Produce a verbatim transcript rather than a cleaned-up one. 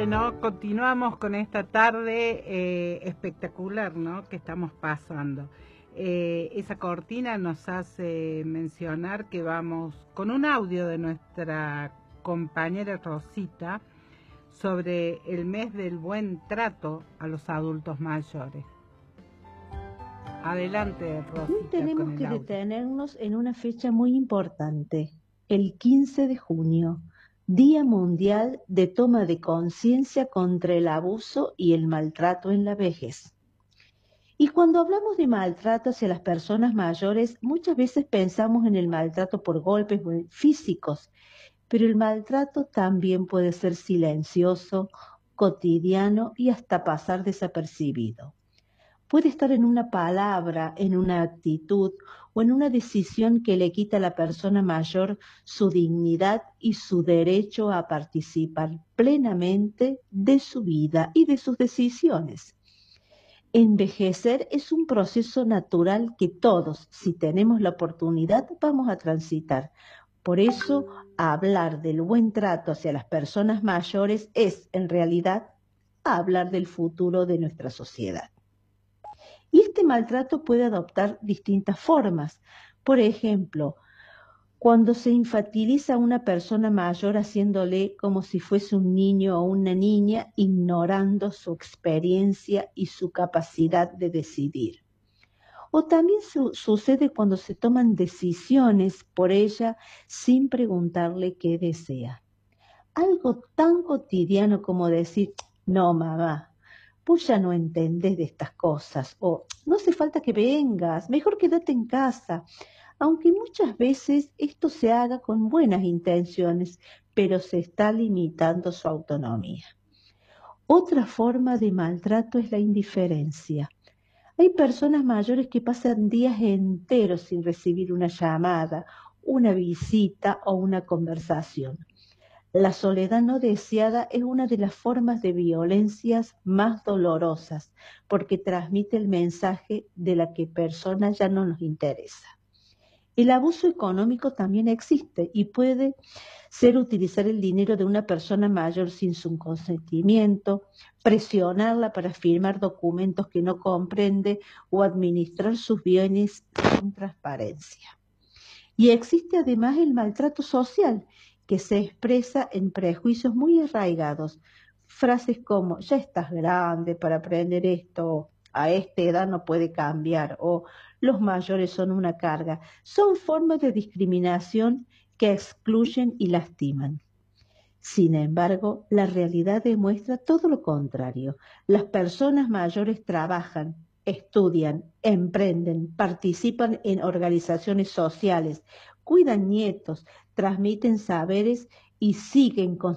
Bueno, continuamos con esta tarde eh, espectacular, ¿no?, que estamos pasando. Eh, esa cortina nos hace mencionar que vamos con un audio de nuestra compañera Rosita sobre el mes del buen trato a los adultos mayores. Adelante, Rosita. Hoy tenemos con el que audio. detenernos en una fecha muy importante, el quince de junio, Día Mundial de Toma de Conciencia contra el Abuso y el Maltrato en la Vejez. Y cuando hablamos de maltrato hacia las personas mayores, muchas veces pensamos en el maltrato por golpes físicos, pero el maltrato también puede ser silencioso, cotidiano y hasta pasar desapercibido. Puede estar en una palabra, en una actitud o en una decisión que le quita a la persona mayor su dignidad y su derecho a participar plenamente de su vida y de sus decisiones. Envejecer es un proceso natural que todos, si tenemos la oportunidad, vamos a transitar. Por eso, hablar del buen trato hacia las personas mayores es, en realidad, hablar del futuro de nuestra sociedad. Y este maltrato puede adoptar distintas formas. Por ejemplo, cuando se infantiliza a una persona mayor haciéndole como si fuese un niño o una niña, ignorando su experiencia y su capacidad de decidir. O también su- sucede cuando se toman decisiones por ella sin preguntarle qué desea. Algo tan cotidiano como decir, no mamá, vos ya no entendés de estas cosas, o no hace falta que vengas, mejor quédate en casa. Aunque muchas veces esto se haga con buenas intenciones, pero se está limitando su autonomía. Otra forma de maltrato es la indiferencia. Hay personas mayores que pasan días enteros sin recibir una llamada, una visita o una conversación. La soledad no deseada es una de las formas de violencias más dolorosas porque transmite el mensaje de la que persona ya no nos interesa. El abuso económico también existe y puede ser utilizar el dinero de una persona mayor sin su consentimiento, presionarla para firmar documentos que no comprende o administrar sus bienes sin transparencia. Y existe además el maltrato social, que se expresa en prejuicios muy arraigados. Frases como, ya estás grande para aprender esto, a esta edad no puede cambiar, o los mayores son una carga, son formas de discriminación que excluyen y lastiman. Sin embargo, la realidad demuestra todo lo contrario. Las personas mayores trabajan, estudian, emprenden, participan en organizaciones sociales, cuidan nietos, transmiten saberes y siguen con